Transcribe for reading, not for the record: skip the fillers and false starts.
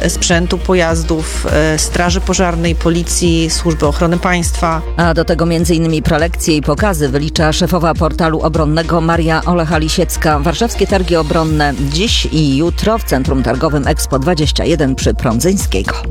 sprzętu, pojazdów, Straży Pożarnej, Policji, Służby Ochrony Państwa. A do tego m.in. prelekcje i pokazy wylicza szefowa portalu obronnego Maria Olecha-Lisiecka. Warszawskie Targi Obronne dziś i jutro w Centrum Targowym Expo 21 przy Prądzyńskiego.